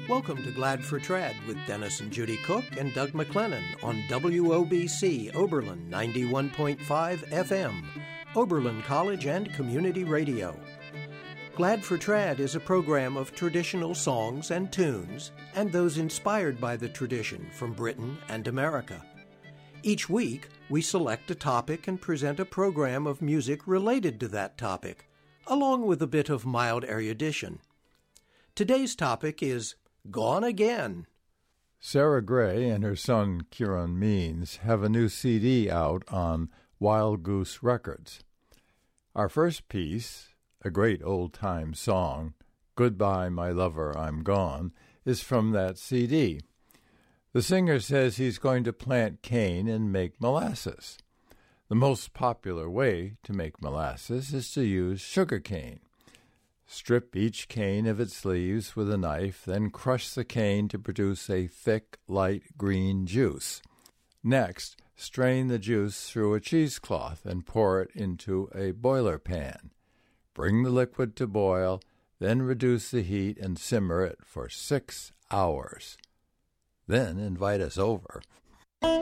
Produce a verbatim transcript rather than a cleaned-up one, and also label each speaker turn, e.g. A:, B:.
A: Welcome to Glad for Trad with Dennis and Judy Cook and Doug McLennan on W O B C Oberlin ninety-one point five F M, Oberlin College and Community Radio. Glad for Trad is a program of traditional songs and tunes and those inspired by the tradition from Britain and America. Each week, we select a topic and present a program of music related to that topic, along with a bit of mild erudition. Today's topic is Gone Again.
B: Sarah Gray and her son Kieran Means have a new C D out on Wild Goose Records. Our first piece, a great old-time song, Goodbye My Lover, I'm Gone, is from that C D. The singer says he's going to plant cane and make molasses. The most popular way to make molasses is to use sugar cane. Strip each cane of its leaves with a knife, then crush the cane to produce a thick, light green juice. Next, strain the juice through a cheesecloth and pour it into a boiler pan. Bring the liquid to boil, then reduce the heat and simmer it for six hours. Then invite us over.